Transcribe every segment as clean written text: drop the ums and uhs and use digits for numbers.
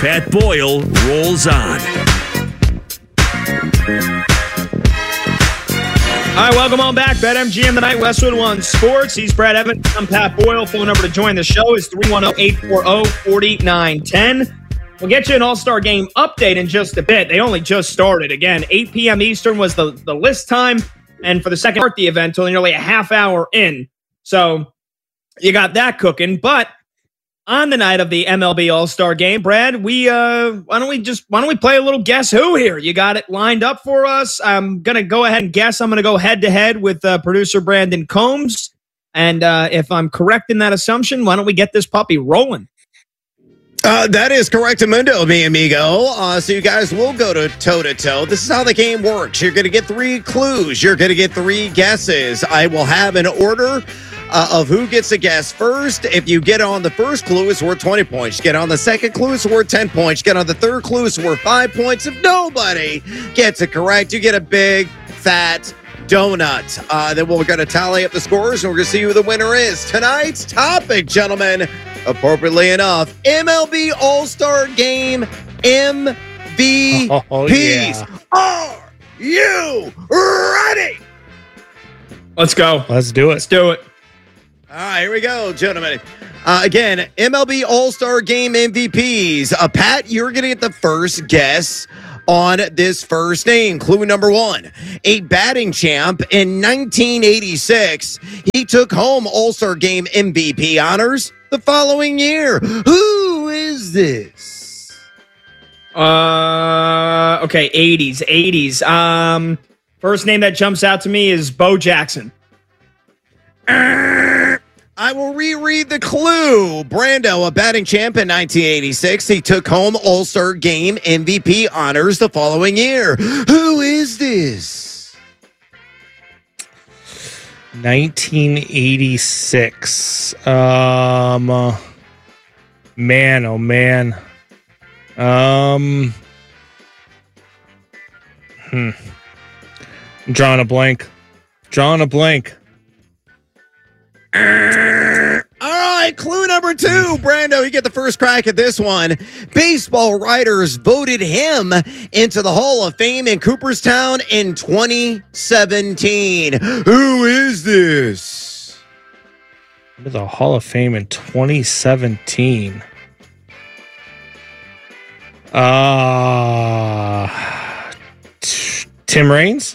Pat Boyle rolls on. All right, welcome on back. BetMGM tonight, Westwood One Sports. He's Brad Evans. I'm Pat Boyle. Phone number to join the show is 310-840-4910. We'll get you an All-Star Game update in just a bit. They only just started. Again, 8 p.m. Eastern was the list time. And for the second part of the event, only nearly a half hour in. So you got that cooking. But on the night of the MLB All-Star Game, Brad, why don't we play a little Guess Who here? You got it lined up for us. I'm gonna go ahead and guess. I'm gonna go head to head with producer Brandon Combs, and if I'm correct in that assumption, why don't we get this puppy rolling? That is correct, Amundo, mi amigo. So you guys will go to toe-to-toe. This is how the game works. You're going to get 3 clues. You're going to get 3 guesses. I will have an order of who gets a guess first. If you get on the first clue, it's worth 20 points. You get on the second clue, it's worth 10 points. You get on the third clue, it's worth 5 points. If nobody gets it correct, you get a big, fat donut. Then we're going to tally up the scores, and we're going to see who the winner is. Tonight's topic, gentlemen, appropriately enough, MLB All-Star Game MVPs. Oh, yeah. Are you ready? Let's go. Let's do it. Let's do it. All right, here we go, gentlemen. Again, MLB All-Star Game MVPs. Pat, you're going to get the first guess on this first name. Clue number 1, a batting champ in 1986. He took home All-Star Game MVP honors the following year. Who is this? Okay, 80s. First name that jumps out to me is Bo Jackson. I will reread the clue. Brando, a batting champ in 1986. He took home All-Star Game MVP honors the following year. Who is this? 1986. Man, oh man. I'm drawing a blank. All right, clue number 2. Brando, you get the first crack at this one. Baseball writers voted him into the Hall of Fame in Cooperstown in 2017. Who is this? Into the Hall of Fame in 2017. Tim Raines?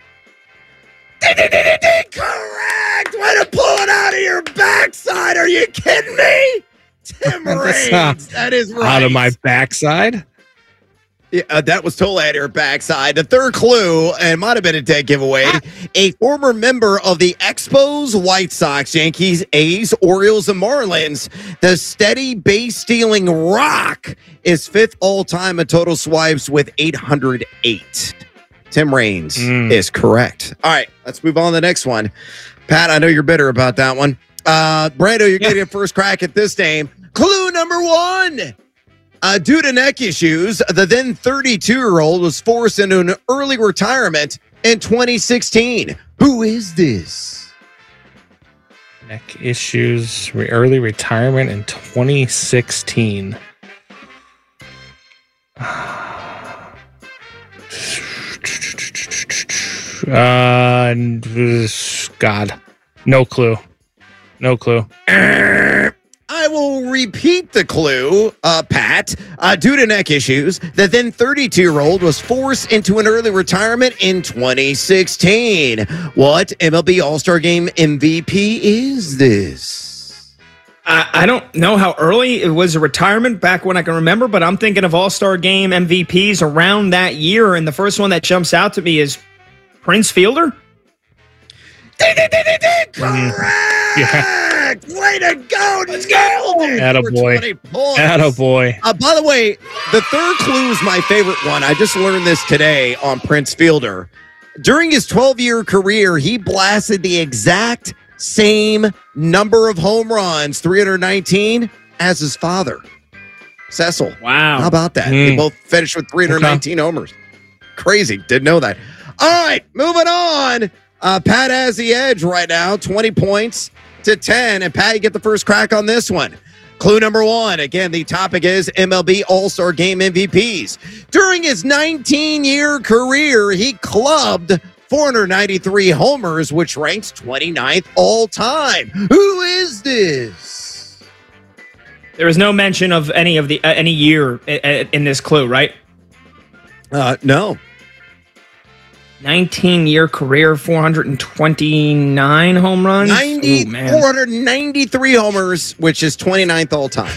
Correct! Way to pull it out of your backside. Are you kidding me? Tim Raines. That is right. Out of my backside? Yeah, that was totally out of your backside. The third clue, and it might have been a dead giveaway, a former member of the Expos, White Sox, Yankees, A's, Orioles, and Marlins. The steady base-stealing Rock is 5th all-time in total swipes with 808. Tim Raines is correct. All right, let's move on to the next one. Pat, I know you're bitter about that one. Brando, you're getting a first crack at this name. Clue number 1. Due to neck issues, the then 32-year-old was forced into an early retirement in 2016. Who is this? Neck issues, early retirement in 2016. God, no clue. I will repeat the clue, Pat. Due to neck issues, the then 32-year-old was forced into an early retirement in 2016. What MLB All-Star Game MVP is this? I don't know how early it was a retirement back when I can remember, but I'm thinking of All-Star Game MVPs around that year, and the first one that jumps out to me is Prince Fielder. Correct! Yeah. Way to go! Attaboy. By the way, the third clue is my favorite one. I just learned this today on Prince Fielder. During his 12-year career, he blasted the exact same number of home runs, 319, as his father, Cecil. Wow. How about that? They both finished with 319 homers. Crazy. Didn't know that. All right, moving on. Pat has the edge right now, 20 points to 10. And Pat, you get the first crack on this one. Clue number 1. Again, the topic is MLB All-Star Game MVPs. During his 19-year career, he clubbed 493 homers, which ranks 29th all time. Who is this? There is no mention of any year in this clue, right? No. 19-year career, 429 home runs. 493 homers, which is 29th all time.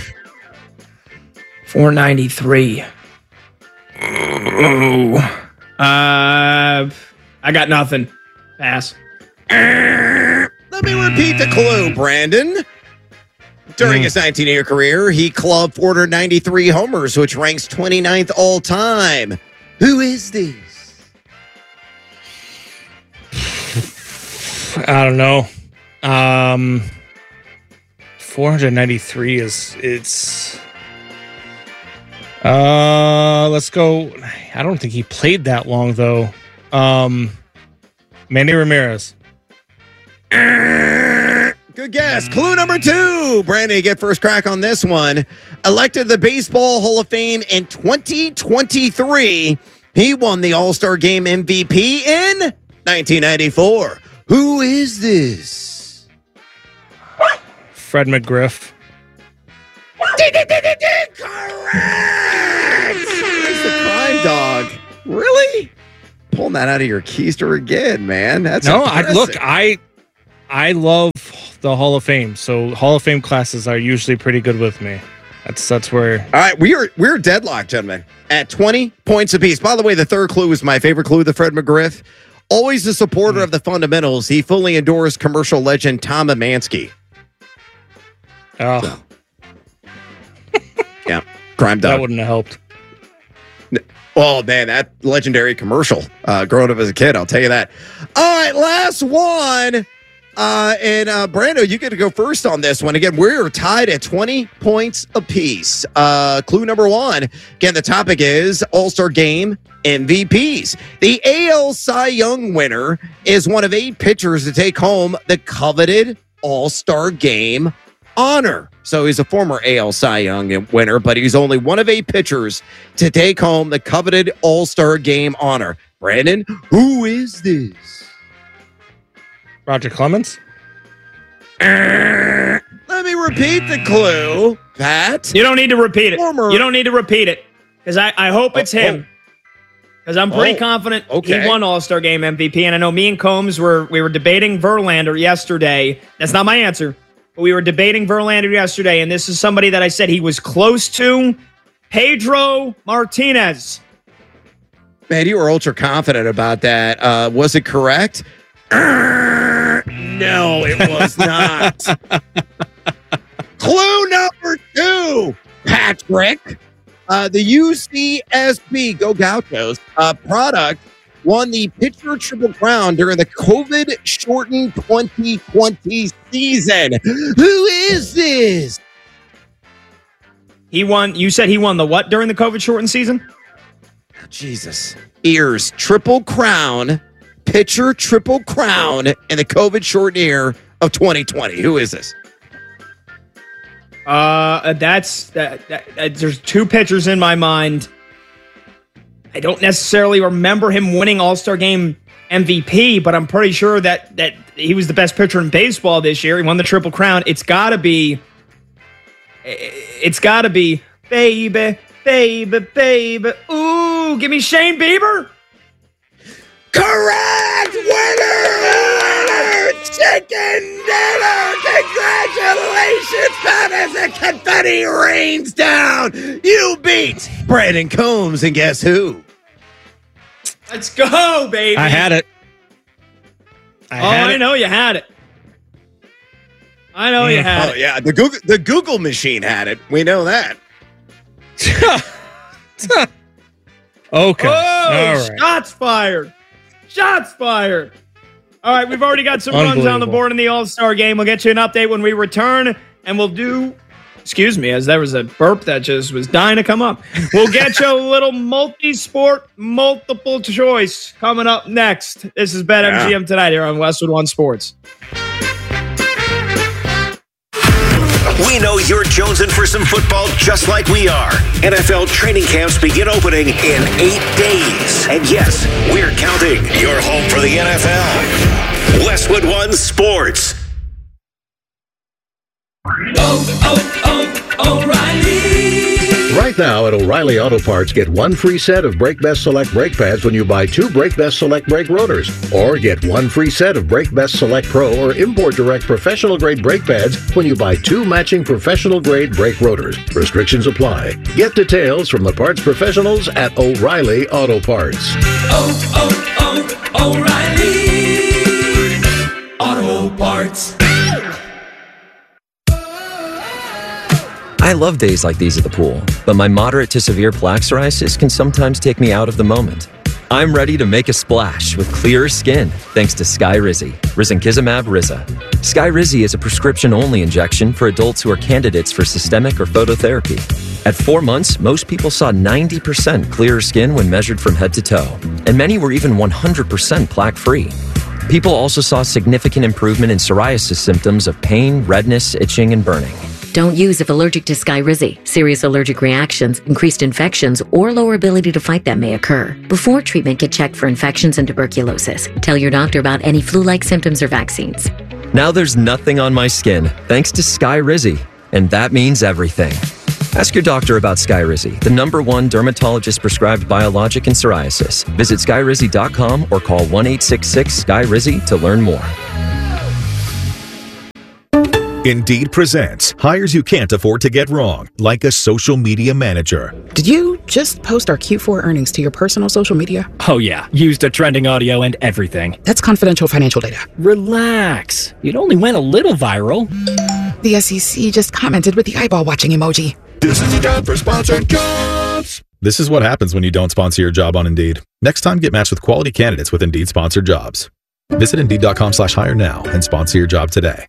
493. I got nothing. Pass. Let me repeat the clue, Brandon. During his 19-year career, he clubbed 493 homers, which ranks 29th all time. Who is this? I don't know. 493 it's let's go. I don't think he played that long though. Manny Ramirez. Good guess. Clue number 2. Brandon, you get first crack on this one. Elected the Baseball Hall of Fame in 2023. He won the All-Star Game MVP in 1994. Who is this? Fred McGriff. Correct! It's the crime dog. Really? Pulling that out of your keister again, man. That's impressive. I love the Hall of Fame, so Hall of Fame classes are usually pretty good with me. That's where. All right, we're deadlocked, gentlemen, at 20 points apiece. By the way, the third clue is my favorite clue, the Fred McGriff. Always a supporter of the fundamentals, he fully endorsed commercial legend Tom Amansky. Oh. Yeah, crime dog. That wouldn't have helped. Oh, man, that legendary commercial growing up as a kid, I'll tell you that. All right, last one. And Brando, you get to go first on this one. Again, we're tied at 20 points apiece. Clue number 1. Again, the topic is All-Star Game MVPs. The AL Cy Young winner is one of 8 pitchers to take home the coveted All-Star Game honor. So he's a former AL Cy Young winner, but he's only one of 8 pitchers to take home the coveted All-Star Game honor. Brandon, who is this? Roger Clemens. Let me repeat the clue, Pat. You don't need to repeat it. You don't need to repeat it. Because I hope it's him. Because I'm pretty confident he won All-Star Game MVP. And I know me and Combs we were debating Verlander yesterday. That's not my answer. But we were debating Verlander yesterday. And this is somebody that I said he was close to. Pedro Martinez. Man, you were ultra confident about that. Was it correct? No, it was not. Clue number 2, Patrick. The UCSB Go Gauchos product won the pitcher triple crown during the COVID-shortened 2020 season. Who is this? He won. You said he won the what during the COVID-shortened season? Oh, Jesus. Ears triple crown. Pitcher triple crown in the COVID short year of 2020. Who is this? There's 2 pitchers in my mind. I don't necessarily remember him winning All-Star Game MVP, but I'm pretty sure that he was the best pitcher in baseball this year. He won the triple crown. It's gotta be baby. Ooh, give me Shane Bieber. Correct! Winner! Chicken dinner! Congratulations, Pat, as the confetti rains down! You beat Brandon Combs, and guess who? Let's go, baby! I had it. I know you had it. I know you had it. Oh, yeah, the Google machine had it. We know that. Okay. Oh, all right. Shots fired. Shots fired. All right, we've already got some runs on the board in the All-Star Game. We'll get you an update when we return, and we'll do... Excuse me, as there was a burp that just was dying to come up. We'll get you a little multi-sport, multiple choice coming up next. This is BetMGM Tonight here on Westwood One Sports. We know you're jonesing for some football just like we are. NFL training camps begin opening in 8 days. And yes, we're counting. Your home for the NFL. Westwood One Sports. O'Reilly. Right now at O'Reilly Auto Parts, get one free set of Brake Best Select brake pads when you buy 2 Brake Best Select brake rotors. Or get one free set of Brake Best Select Pro or Import Direct professional grade brake pads when you buy 2 matching professional grade brake rotors. Restrictions apply. Get details from the parts professionals at O'Reilly Auto Parts. O'Reilly Auto Parts. I love days like these at the pool, but my moderate to severe plaque psoriasis can sometimes take me out of the moment. I'm ready to make a splash with clearer skin thanks to Skyrizi, risankizumab Riza. Skyrizi is a prescription-only injection for adults who are candidates for systemic or phototherapy. At 4 months, most people saw 90% clearer skin when measured from head to toe, and many were even 100% plaque-free. People also saw significant improvement in psoriasis symptoms of pain, redness, itching, and burning. Don't use if allergic to Skyrizi. Serious allergic reactions, increased infections, or lower ability to fight them may occur. Before treatment, get checked for infections and tuberculosis. Tell your doctor about any flu-like symptoms or vaccines. Now there's nothing on my skin thanks to Skyrizi, and that means everything. Ask your doctor about Skyrizi, the #1 dermatologist-prescribed biologic in psoriasis. Visit Skyrizi.com or call 1-866-SKYRIZI to learn more. Indeed presents hires you can't afford to get wrong, like a social media manager. Did you just post our Q4 earnings to your personal social media? Oh yeah, used a trending audio and everything. That's confidential financial data. Relax. It only went a little viral. The SEC just commented with the eyeball watching emoji. This is a job for sponsored jobs. This is what happens when you don't sponsor your job on Indeed. Next time, get matched with quality candidates with Indeed sponsored jobs. Visit Indeed.com/hire now and sponsor your job today.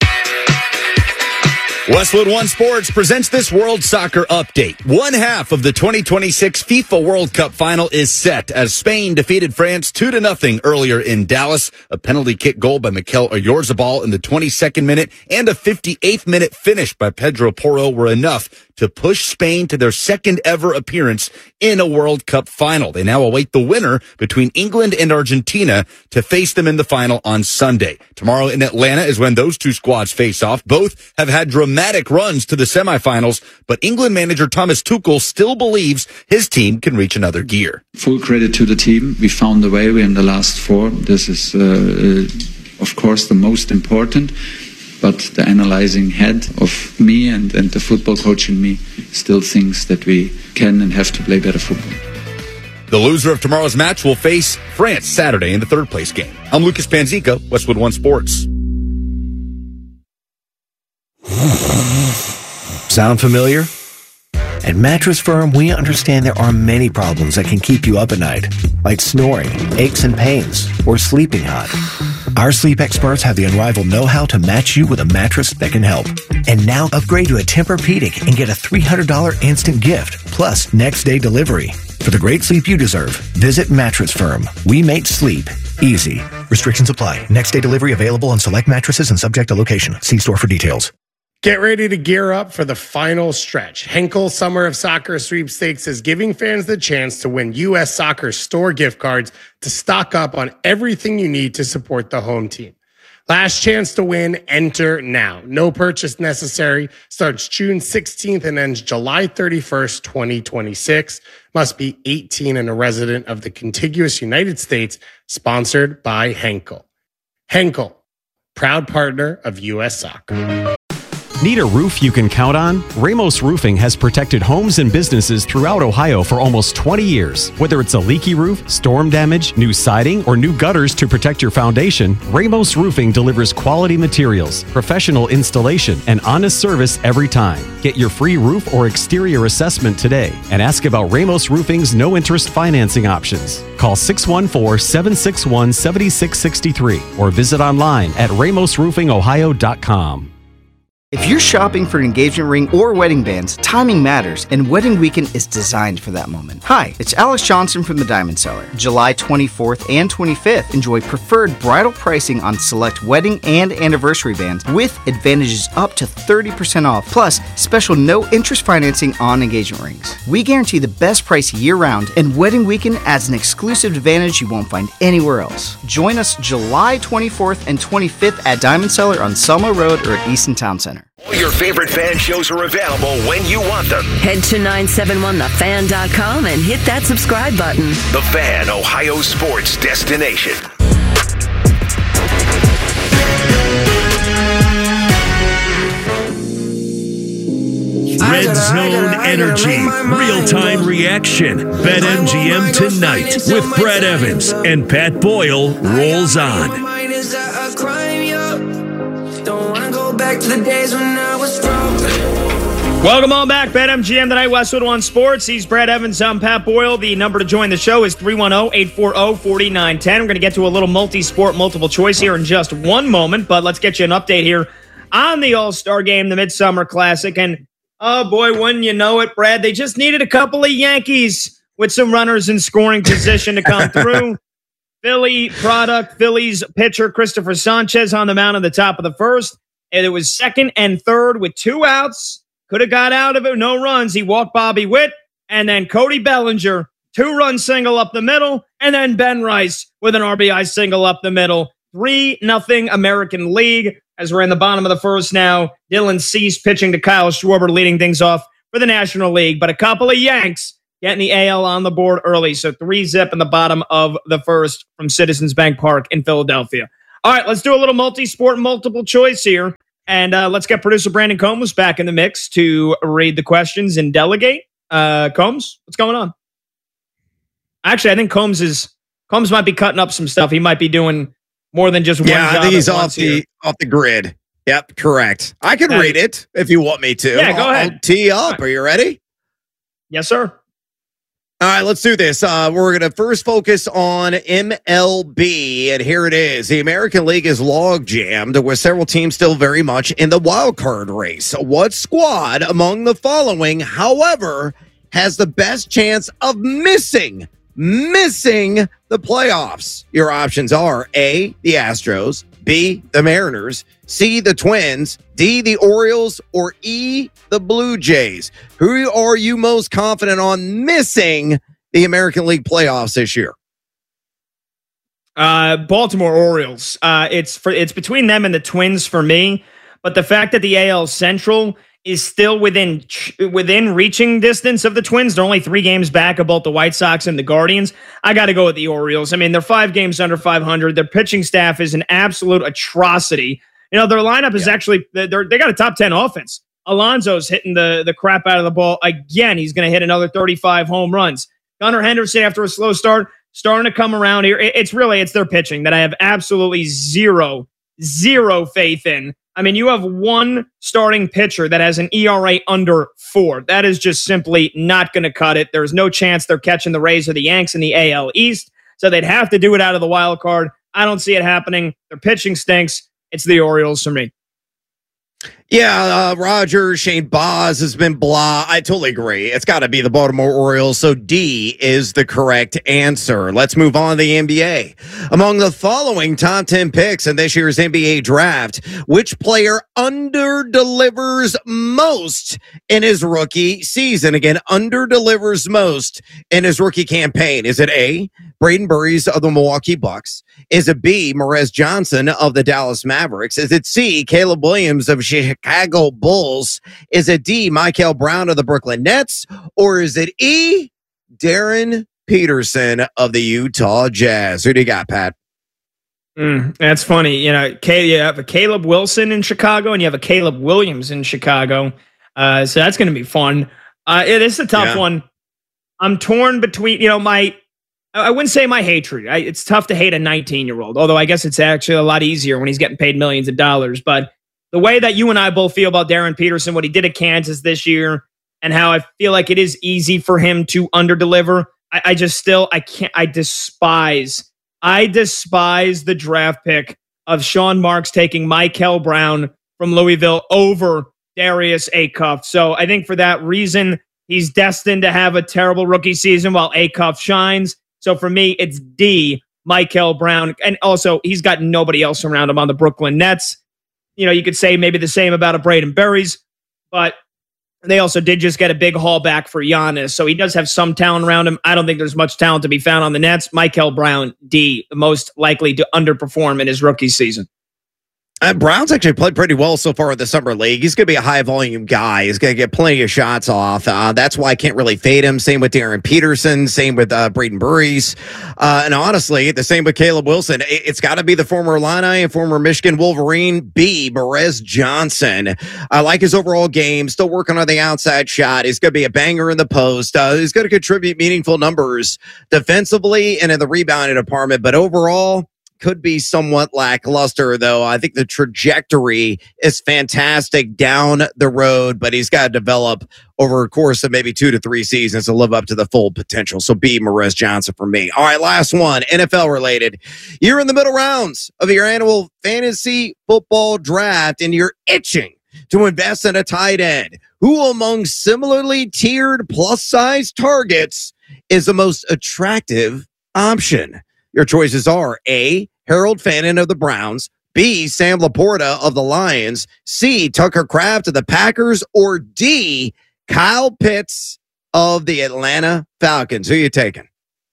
Westwood One Sports presents this World Soccer update. One half of the 2026 FIFA World Cup final is set as Spain defeated France 2-0 earlier in Dallas. A penalty kick goal by Mikel Oyarzabal in the 22nd minute and a 58th minute finish by Pedro Porro were enough to push Spain to their second ever appearance in a World Cup final. They now await the winner between England and Argentina to face them in the final on Sunday. Tomorrow in Atlanta is when those two squads face off. Both have had dramatic runs to the semifinals, but England manager Thomas Tuchel still believes his team can reach another gear. Full credit to the team. We found the way. We're in the last 4. This is, of course, the most important. But the analyzing head of me and the football coach in me still thinks that we can and have to play better football. The loser of tomorrow's match will face France Saturday in the third-place game. I'm Lucas Panzica, Westwood One Sports. Sound familiar? At Mattress Firm, we understand there are many problems that can keep you up at night, like snoring, aches and pains, or sleeping hot. Our sleep experts have the unrivaled know-how to match you with a mattress that can help. And now upgrade to a Tempur-Pedic and get a $300 instant gift, plus next-day delivery. For the great sleep you deserve, visit Mattress Firm. We make sleep easy. Restrictions apply. Next-day delivery available on select mattresses and subject to location. See store for details. Get ready to gear up for the final stretch. Henkel Summer of Soccer Sweepstakes is giving fans the chance to win U.S. Soccer store gift cards to stock up on everything you need to support the home team. Last chance to win, enter now. No purchase necessary. Starts June 16th and ends July 31st, 2026. Must be 18 and a resident of the contiguous United States. Sponsored by Henkel. Henkel, proud partner of U.S. Soccer. Need a roof you can count on? Ramos Roofing has protected homes and businesses throughout Ohio for almost 20 years. Whether it's a leaky roof, storm damage, new siding, or new gutters to protect your foundation, Ramos Roofing delivers quality materials, professional installation, and honest service every time. Get your free roof or exterior assessment today and ask about Ramos Roofing's no-interest financing options. Call 614-761-7663 or visit online at ramosroofingohio.com. If you're shopping for an engagement ring or wedding bands, timing matters, and Wedding Weekend is designed for that moment. Hi, it's Alex Johnson from the Diamond Seller. July 24th and 25th, enjoy preferred bridal pricing on select wedding and anniversary bands with advantages up to 30% off, plus special no-interest financing on engagement rings. We guarantee the best price year-round, and Wedding Weekend adds an exclusive advantage you won't find anywhere else. Join us July 24th and 25th at Diamond Seller on Selma Road or at Easton Town Center. All your favorite fan shows are available when you want them. Head to 971thefan.com and hit that subscribe button. The Fan, Ohio sports destination. Red Zone Energy, real-time reaction. BetMGM tonight with Brad Evans and Pat Boyle rolls on. Back to the days when I was broke. Welcome on back, BetMGM tonight, Westwood One Sports. He's Brad Evans. I'm Pat Boyle. The number to join the show is 310-840-4910. We're going to get to a little multi-sport, multiple choice here in just one moment, but let's get you an update here on the All-Star Game, the Midsummer Classic. And, oh boy, wouldn't you know it, Brad, they just needed a couple of Yankees with some runners in scoring position to come through. Philly product, Phillies pitcher Christopher Sanchez on the mound at the top of the first. And it was second and third with 2 outs. Could have got out of it, no runs. He walked Bobby Witt, and then Cody Bellinger, 2-run single up the middle, and then Ben Rice with an RBI single up the middle. 3-0 American League. As we're in the bottom of the first now, Dylan Cease pitching to Kyle Schwarber, leading things off for the National League. But a couple of Yanks getting the AL on the board early. So 3-0 in the bottom of the first from Citizens Bank Park in Philadelphia. All right, let's do a little multi-sport, multiple choice here. And let's get producer Brandon Combs back in the mix to read the questions and delegate. Combs, what's going on? Actually, I think Combs might be cutting up some stuff. He might be doing more than just one job. I think he's off the grid. Yep, correct. I can read it if you want me to. Yeah, go ahead. I'll tee up. Are you ready? Yes, sir. All right, let's do this. We're going to first focus on MLB, and here it is. The American League is log jammed with several teams still very much in the wild card race. What squad among the following, however, has the best chance of missing the playoffs? Your options are A, the Astros, B, the Mariners, C, the Twins, D, the Orioles, or E, the Blue Jays. Who are you most confident on missing the American League playoffs this year? Baltimore Orioles. It's between them and the Twins for me, but the fact that the AL Central is still within reaching distance of the Twins. They're only 3 games back of both the White Sox and the Guardians. I got to go with the Orioles. I mean, they're 5 games under 500. Their pitching staff is an absolute atrocity. You know, their lineup is actually, they got a top 10 offense. Alonso's hitting the crap out of the ball again. He's going to hit another 35 home runs. Gunnar Henderson, after a slow start, starting to come around here. It's their pitching that I have absolutely zero faith in. I mean, you have one starting pitcher that has an ERA under 4. That is just simply not going to cut it. There's no chance they're catching the Rays or the Yanks in the AL East, so they'd have to do it out of the wild card. I don't see it happening. Their pitching stinks. It's the Orioles for me. Yeah, Roger, Shane Baz has been blah. I totally agree. It's got to be the Baltimore Orioles. So D is the correct answer. Let's move on to the NBA. Among the following top 10 picks in this year's NBA draft, which player underdelivers most in his rookie season? Again, underdelivers most in his rookie campaign. Is it A, Braden Burries of the Milwaukee Bucks? Is it B, Morez Johnson of the Dallas Mavericks? Is it C, Caleb Williams of Chicago Bulls? Is it D, Michael Brown of the Brooklyn Nets? Or is it E, Darren Peterson of the Utah Jazz? Who do you got, Pat? That's funny. You know, you have a Caleb Wilson in Chicago and you have a Caleb Williams in Chicago. So that's going to be fun. It is a tough one. I'm torn between, I wouldn't say my hatred. It's tough to hate a 19-year-old, although I guess it's actually a lot easier when he's getting paid millions of dollars. But the way that you and I both feel about Darren Peterson, what he did at Kansas this year, and how I feel like it is easy for him to underdeliver, I despise the draft pick of Sean Marks taking Michael Brown from Louisville over Darius Acuff. So I think for that reason, he's destined to have a terrible rookie season while Acuff shines. So for me, it's D, Michael Brown. And also, he's got nobody else around him on the Brooklyn Nets. You could say maybe the same about a Braden Berries, but they also did just get a big haul back for Giannis. So he does have some talent around him. I don't think there's much talent to be found on the Nets. Michael Brown, D, the most likely to underperform in his rookie season. Brown's actually played pretty well so far in the summer league. He's going to be a high-volume guy. He's going to get plenty of shots off. That's why I can't really fade him. Same with Darren Peterson. Same with Braden Burries. And honestly, the same with Caleb Wilson. It's got to be the former Illini and former Michigan Wolverine, B, Perez Johnson. I like his overall game. Still working on the outside shot. He's going to be a banger in the post. He's going to contribute meaningful numbers defensively and in the rebounding department. But overall, could be somewhat lackluster, though. I think the trajectory is fantastic down the road, but he's got to develop over a course of maybe 2 to 3 seasons to live up to the full potential. So B, Perez Johnson for me. All right, last one, NFL related. You're in the middle rounds of your annual fantasy football draft, and you're itching to invest in a tight end. Who among similarly tiered plus-size targets is the most attractive option? Your choices are A, Harold Fannin of the Browns, B, Sam Laporta of the Lions, C, Tucker Kraft of the Packers, or D, Kyle Pitts of the Atlanta Falcons. Who are you taking?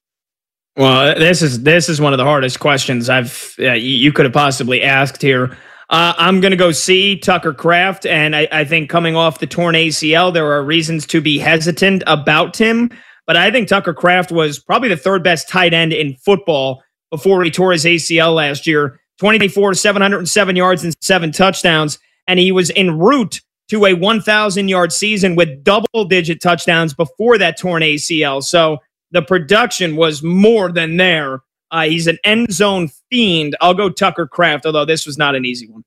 Well, this is one of the hardest questions you could have possibly asked here. I'm going to go C, Tucker Kraft, and I think coming off the torn ACL, there are reasons to be hesitant about him. But I think Tucker Kraft was probably the third best tight end in football before he tore his ACL last year. 24, 707 yards and 7 touchdowns. And he was en route to a 1,000-yard season with double-digit touchdowns before that torn ACL. So the production was more than there. He's an end zone fiend. I'll go Tucker Kraft, although this was not an easy one.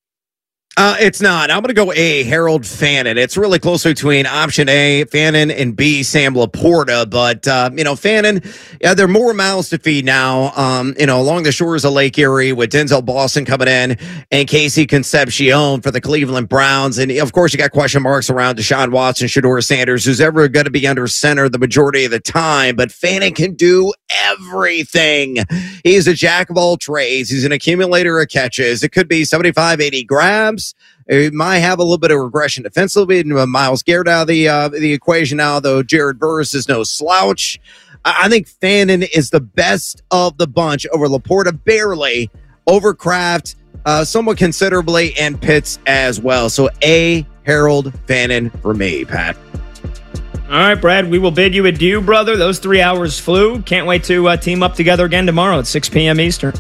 It's not. I'm going to go A, Harold Fannin. It's really close between option A, Fannin, and B, Sam Laporta. But, Fannin, there are more mouths to feed now, along the shores of Lake Erie with Denzel Boston coming in and Casey Concepcion for the Cleveland Browns. And, of course, you got question marks around Deshaun Watson, Shedeur Sanders, who's ever going to be under center the majority of the time. But Fannin can do everything. He's a jack of all trades. He's an accumulator of catches. It could be 75, 80 grabs. It might have a little bit of regression defensively. Myles Garrett out of the equation now, though Jared Verse is no slouch. I think Fannin is the best of the bunch over Laporta, barely, over Kraft, somewhat considerably, and Pitts as well. So A, Harold Fannin for me, Pat. All right, Brad, we will bid you adieu, brother. Those 3 hours flew. Can't wait to team up together again tomorrow at 6 p.m. Eastern.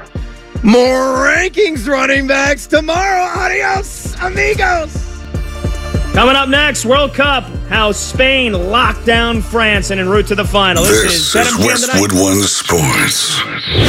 More rankings running backs tomorrow. Adios, amigos. Coming up next, World Cup, how Spain locked down France and en route to the final. This is Westwood One Sports.